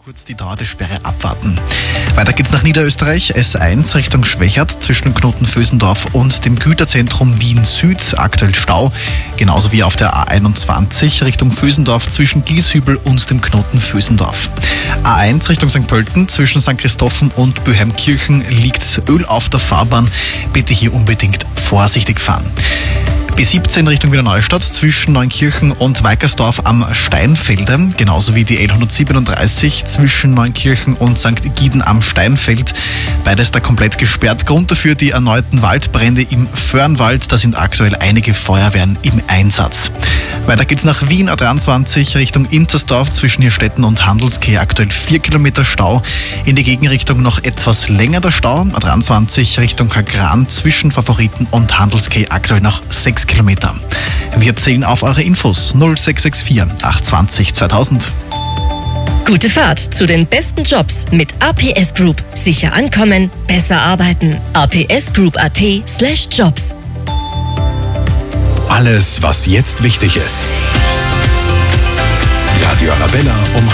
Kurz die Dauer der Sperre abwarten. Weiter geht's nach Niederösterreich. S1 Richtung Schwächert zwischen Knoten Vösendorf und dem Güterzentrum Wien Süd. Aktuell Stau. Genauso wie auf der A21 Richtung Vösendorf zwischen Gieshübel und dem Knoten Vösendorf. A1 Richtung St. Pölten zwischen St. Christophen und Böheimkirchen liegt Öl auf der Fahrbahn. Bitte hier unbedingt vorsichtig fahren. B17 Richtung Wiener Neustadt zwischen Neunkirchen und Weikersdorf am Steinfelde, genauso wie die L137 zwischen Neunkirchen und St. Giden am Steinfeld. Beides da komplett gesperrt. Grund dafür die erneuten Waldbrände im Föhrenwald. Da sind aktuell einige Feuerwehren im Einsatz. Weiter geht's nach Wien, A23 Richtung Intersdorf zwischen Hirstetten und Handelskeh. Aktuell 4 Kilometer Stau. In die Gegenrichtung noch etwas länger der Stau. A23 Richtung Kagran zwischen Favoriten und Handelskeh. Aktuell noch 6 Kilometer. Wir zählen auf eure Infos 0664 820 2000. Gute Fahrt zu den besten Jobs mit APS Group. Sicher ankommen, besser arbeiten. apsgroup.at/jobs. Alles, was jetzt wichtig ist. Radio Arabella um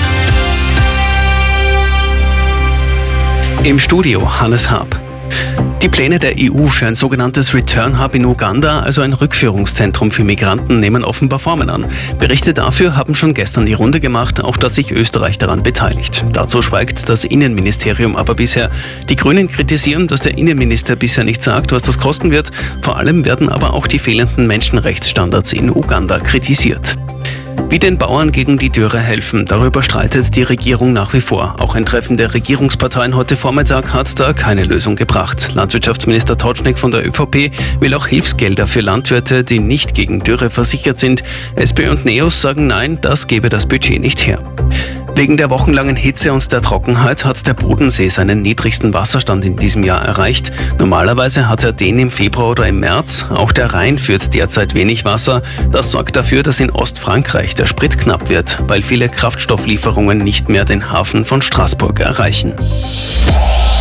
12:30. Im Studio Hannes Haab. Die Pläne der EU für ein sogenanntes Return Hub in Uganda, also ein Rückführungszentrum für Migranten, nehmen offenbar Formen an. Berichte dafür haben schon gestern die Runde gemacht, auch dass sich Österreich daran beteiligt. Dazu schweigt das Innenministerium aber bisher. Die Grünen kritisieren, dass der Innenminister bisher nicht sagt, was das kosten wird. Vor allem werden aber auch die fehlenden Menschenrechtsstandards in Uganda kritisiert. Wie den Bauern gegen die Dürre helfen, darüber streitet die Regierung nach wie vor. Auch ein Treffen der Regierungsparteien heute Vormittag hat da keine Lösung gebracht. Landwirtschaftsminister Totschnig von der ÖVP will auch Hilfsgelder für Landwirte, die nicht gegen Dürre versichert sind. SP und NEOS sagen nein, das gebe das Budget nicht her. Wegen der wochenlangen Hitze und der Trockenheit hat der Bodensee seinen niedrigsten Wasserstand in diesem Jahr erreicht. Normalerweise hat er den im Februar oder im März. Auch der Rhein führt derzeit wenig Wasser. Das sorgt dafür, dass in Ostfrankreich der Sprit knapp wird, weil viele Kraftstofflieferungen nicht mehr den Hafen von Straßburg erreichen.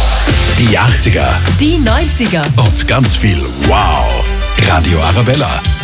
Die 80er. Die 90er. Und ganz viel Wow. Radio Arabella.